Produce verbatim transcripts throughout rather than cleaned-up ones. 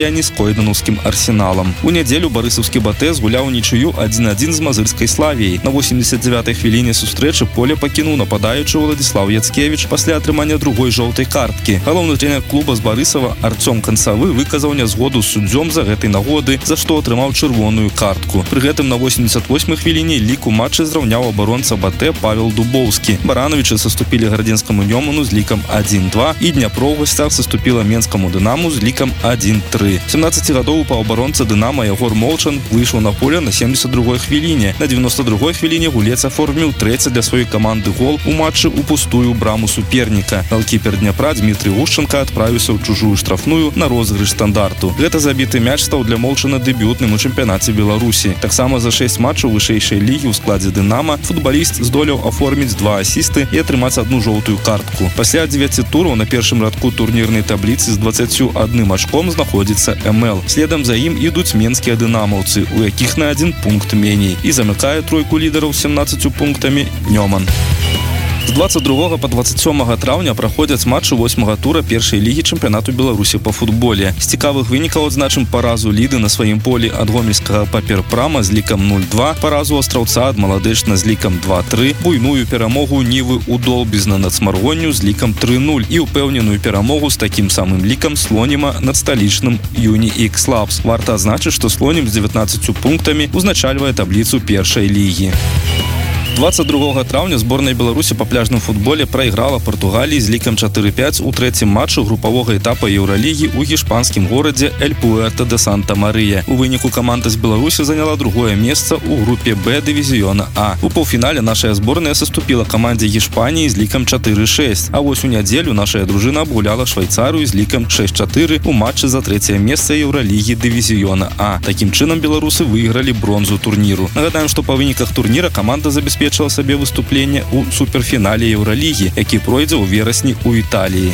з койданаўскім арсеналам. У нядзелю барысаўскі БТ згуляў нічыю адзін адзін з мазырскай Славіяй. На восемьдесят девятой хвіліне сустрэчы поле пакінуў нападаючы Владислав Яцкевіч пасля атрымання другой жоўтай карткі. Галоўны трэнер клуба з Барысава Артём Канцавы выказаў нязгоду з суддзём за гэтай нагоды, за што атрымаў чырвоную картку. Пры гэтым на восемьдесят восьмой хвіліне лік у матчы зраўняў абаронца БТ Павел Дубоўскі. Барановічы саступілі гарадзенскаму Нёману з лікам адзін два і Дняпро ў гасцях саступіла менскаму Дынаму з лікам адзін тры. семнаццацігадовы паўабаронца Дынама Ягор Молчан выйшаў на поле на семьдесят другой хвіліне. На девяносто другой хвіліне гулец аформіў трэці для сваёй каманды гол у матчы ў пустую браму суперніка. Галкіпер Дняпра Дмітрий Гушченко адправіўся ў чужую штрафную на розыгрыш стандарту. Гэта забіты мяч стаў для Молчана дэбютным у чэмпіянаце Беларусі. Таксама за шэсць матчаў вышэйшай лігі ў складзе Дынама футбаліст здолеў аформіць два асісты і атрымаць адну жоўтую картку. Пасля дзевяці тураў на першым радку турнірнай табліцы з дваццаццю адным ачком знаходзіцца эм эл. Следам за ім ідуць менскія дынамаўцы, у якіх на адзін пункт меней. І замыкае тройку лідараў семнаццаццю пунктамі Нёман. З двадцать другога па двадцать сёмага траўня праходзяць матчы восьмага тура першай лігі чэмпіянату Беларусі па футболе. З цікавых вынікаў адзначым паразу Ліды на сваім полі ад гомельскага Паперпрама з лікам нуль два, паразу Астраўца ад Маладэчна з лікам два тры, буйную перамогу Нівы ў Долбізна над Смаргонню з лікам тры нуль і ўпэўненую перамогу з такім самым лікам Слоніма над сталічным Юні Ікс Лабс. Варта адзначыць, што Слонім з дзевятнаццаццю пунктамі узначальвае табліцу першай лігі. двадцать другога траўня зборная Беларусі па пляжным футболе прайграла Партугаліі з лікам чатыры пяць у трэцім матчы групавога этапа Еўралігі ў гішпанскім горадзе Эль-Пуэрто де Санта-Марыя. У выніку каманда з Беларусі заняла другое месца ў групе Б дывізіёна А. У паўфінале нашая зборная саступіла камандзе Гішпаніі з лікам чатыры шэсць, а вось у нядзелю нашая дружына абгуляла Швайцарыю з лікам шэсць чатыры у матчы за трэцяе месца Еўралігі дывізіёна А. Такім чынам беларусы выйгралі бронзу турніру. Нагадаем, што па выніках турніра каманда забяспечыла сабе выступленне ў суперфінале Еўралігі, які пройдзе ў верасні ў Італіі.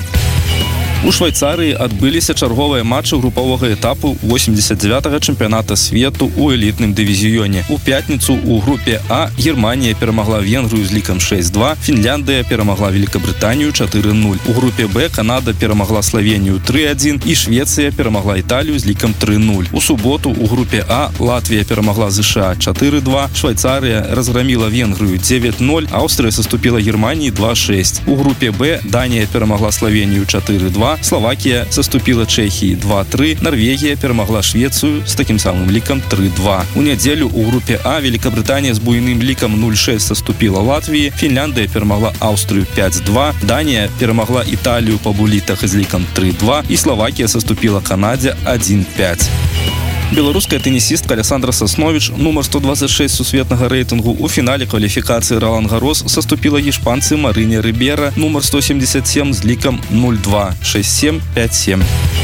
У Швайцарыі адбыліся чарговыя матчы групавога этапу восемьдесят девятага чэмпіяната свету ў элітным дывізіёне. У пятніцу ў групе А Германія перамагла Венгрыю з лікам шэсць два, Фінляндыя перамагла Великабрытанію чатыры нуль. У групе Б Канада перамагла Славенію тры адзін і Швецыя перамагла Італію з лікам тры нуль. У суботу ў групе А Латвія перамагла ЗША чатыры два, Швайцарыя разграміла Венгрыю дзевяць нуль, Аўстрыя саступіла Германіі два шэсць. У групе Б Данія перамагла Славенію чатыры два, Словакія саступіла Чэхіі два тры, Нарвегія перамагла Швецыю з такім самым лікам тры два. У нядзелю ў групе А Великабрытанія з буйным лікам нуль шэсць саступіла Латвіі, Фінляндыя перамагла Аўстрыю пяць два, Данія перамагла Італію па булітах з лікам тры два і Словакія саступіла Канадзе адзін пяць. Беларуская тэнісістка Александра Сасновіч, нумар сто двадцать шэсць сусветнага рэйтынгу, у фінале кваліфікацыі Ролан Гарос саступіла гішпанцы Марыне Рыбера, нумар сто семьдесят семь з лікам нуль два шэсць сем пяць сем.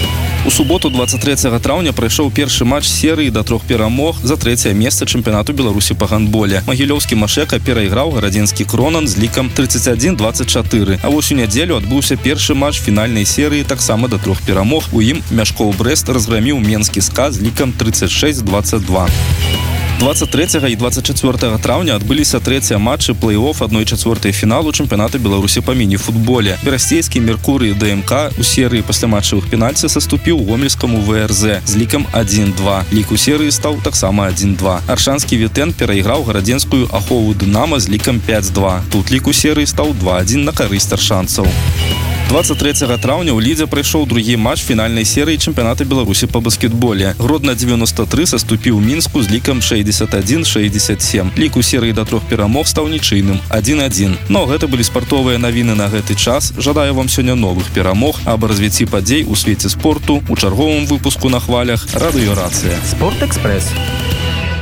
У суботу двадцать трэцяга траўня прайшоў першы матч серыі да трох перамог за трэцяе месца чэмпіянату Беларусі па гандболе. Магілёўскі Машэка перайграў гарадзенскі Кронан з лікам тридцать один двадцать четыре. А вось у нядзелю адбыўся першы матч фінальнай серыі таксама да трох перамог. У ім Мяшкоў Брэст разграміў менскі СКА з лікам тридцать шесть двадцать два. двадцать трэцяга і двадцать чацвёртага траўня адбыліся трэція матчы плэй-офф адной чацвёртай фіналу чэмпіяната Беларусі па міні-футболе. Берасцейскі Меркурый ДМК у серыі пасля матчавых пенальці саступіў гомельскаму ВРЗ з лікам адзін два. Лік у серыі стаў таксама адзін два. Аршанскі Вітэн перайграў гарадзенскую Ахову Дынама з лікам пяць два. Тут лік у серыі стаў два адзін на карысць аршанцаў. двадцать трэцяга траўня ў Лідзе прайшоў другі матч фінальнай серыі чэмпіяната Беларусі па баскетболе. Гродна девяносто три саступіў Мінску з лікам шэсцьдзесят один шэсцьдзесят сем. Лік у серыі да трох перамог стаў нічыйным адзін адзін. Но гэта былі спартовыя навіны на гэты час. Жадаю вам сёння новых перамог, аб развіцці падзей у свеце спорту у чарговым выпуску на хвалях Радыёрацыя. Спорт-экспрэс.